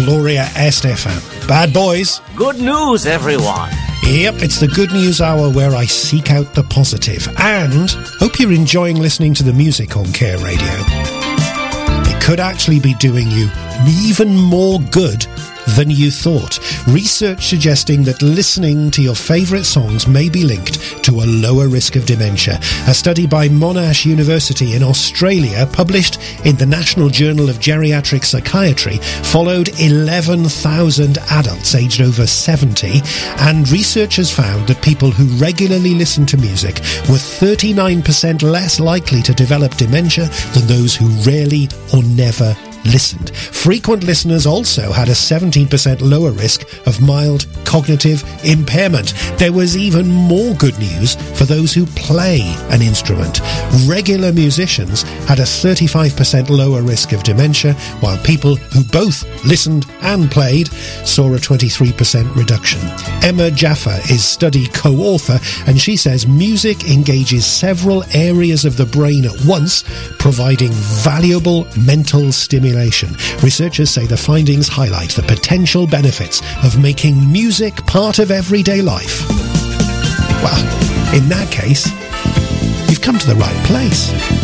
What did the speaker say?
Gloria Estefan. Bad boys. Good news, everyone. Yep, it's the Good News Hour where I seek out the positive. And hope you're enjoying listening to the music on Care Radio. It could actually be doing you even more good than you thought. Research suggesting that listening to your favourite songs may be linked to a lower risk of dementia. A study by Monash University in Australia, published in the National Journal of Geriatric Psychiatry, followed 11,000 adults aged over 70, and researchers found that people who regularly listen to music were 39% less likely to develop dementia than those who rarely or never listened. Frequent listeners also had a 17% lower risk of mild cognitive impairment. There was even more good news for those who play an instrument. Regular musicians had a 35% lower risk of dementia, while people who both listened and played saw a 23% reduction. Emma Jaffa is study co-author, and she says music engages several areas of the brain at once, providing valuable mental stimulation. Researchers say the findings highlight the potential benefits of making music part of everyday life. Well, in that case, you've come to the right place.